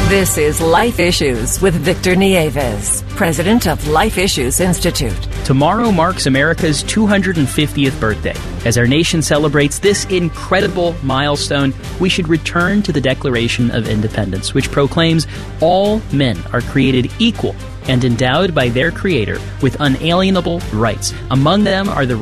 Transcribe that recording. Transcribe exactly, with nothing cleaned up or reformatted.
This is Life Issues with Victor Nieves, president of Life Issues Institute. Tomorrow marks America's two hundred fiftieth birthday. As our nation celebrates this incredible milestone, we should return to the Declaration of Independence, which proclaims all men are created equal and endowed by their Creator with unalienable rights. Among them are the